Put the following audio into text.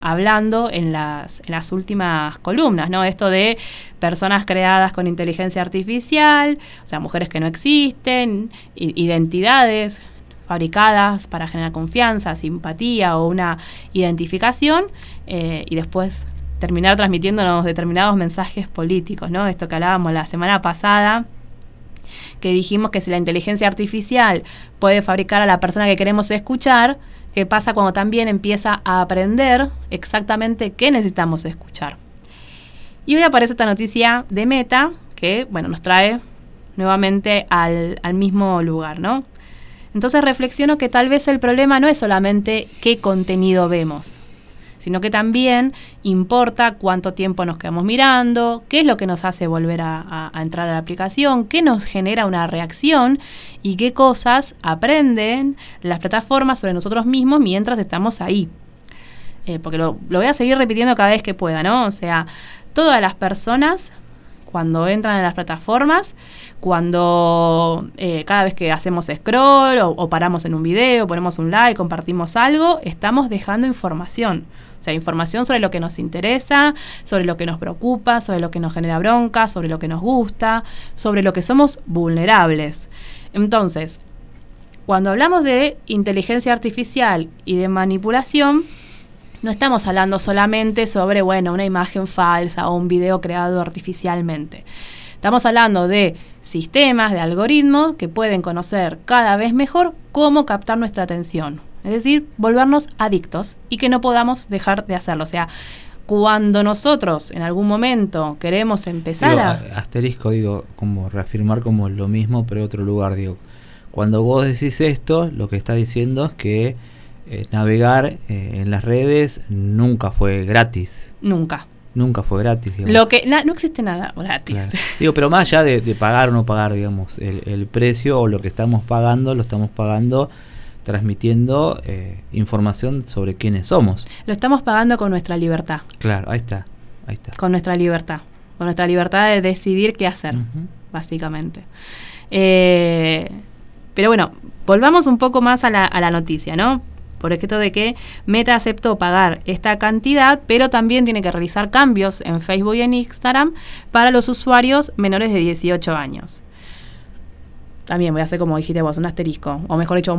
hablando en las últimas columnas, ¿no? Esto de personas creadas con inteligencia artificial, o sea, mujeres que no existen, identidades fabricadas para generar confianza, simpatía o una identificación, y después terminar transmitiéndonos determinados mensajes políticos, ¿no? Esto que hablábamos la semana pasada, que dijimos que si la inteligencia artificial puede fabricar a la persona que queremos escuchar, ¿qué pasa cuando también empieza a aprender exactamente qué necesitamos escuchar? Y hoy aparece esta noticia de Meta que, bueno, nos trae nuevamente al mismo lugar, ¿no? Entonces reflexiono que tal vez el problema no es solamente qué contenido vemos, sino que también importa cuánto tiempo nos quedamos mirando, qué es lo que nos hace volver a entrar a la aplicación, qué nos genera una reacción y qué cosas aprenden las plataformas sobre nosotros mismos mientras estamos ahí. Porque lo voy a seguir repitiendo cada vez que pueda, ¿no? O sea, todas las personas, cuando entran en las plataformas, cuando cada vez que hacemos scroll o paramos en un video, ponemos un like, compartimos algo, estamos dejando información. O sea, información sobre lo que nos interesa, sobre lo que nos preocupa, sobre lo que nos genera bronca, sobre lo que nos gusta, sobre lo que somos vulnerables. Entonces, cuando hablamos de inteligencia artificial y de manipulación, no estamos hablando solamente sobre, bueno, una imagen falsa o un video creado artificialmente. Estamos hablando de sistemas, de algoritmos que pueden conocer cada vez mejor cómo captar nuestra atención. Es decir, volvernos adictos y que no podamos dejar de hacerlo. O sea, cuando nosotros en algún momento queremos empezar asterisco, como reafirmar como lo mismo, pero otro lugar, cuando vos decís esto, lo que estás diciendo es que navegar en las redes nunca fue gratis. Nunca fue gratis, digamos. No existe nada gratis. Claro. Pero más allá de pagar o no pagar, digamos, el precio o lo que estamos pagando, lo estamos pagando transmitiendo información sobre quiénes somos. Lo estamos pagando con nuestra libertad. Claro, ahí está. Con nuestra libertad de decidir qué hacer, básicamente. Pero bueno, volvamos un poco más a la noticia, ¿no? Por esto de que Meta aceptó pagar esta cantidad, pero también tiene que realizar cambios en Facebook y en Instagram para los usuarios menores de 18 años. También voy a hacer como dijiste vos, un asterisco, o mejor dicho,